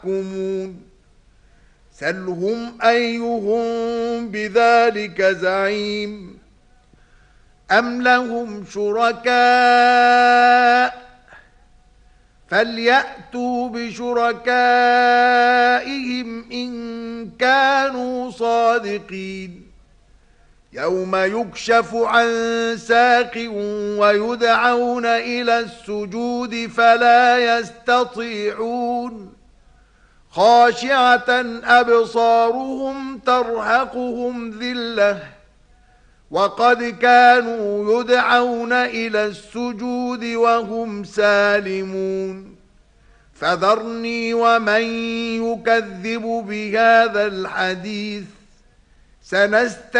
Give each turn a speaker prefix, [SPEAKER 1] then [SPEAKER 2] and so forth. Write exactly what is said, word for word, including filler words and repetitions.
[SPEAKER 1] يحكمون سلهم أيهم بذلك زعيم أم لهم شركاء فليأتوا بشركائهم إن كانوا صادقين يوم يكشف عن ساق ويدعون إلى السجود فلا يستطيعون خاشعة أبصارهم ترهقهم ذلة وقد كانوا يدعون إلى السجود وهم سالمون فذرني ومن يكذب بهذا الحديث سنست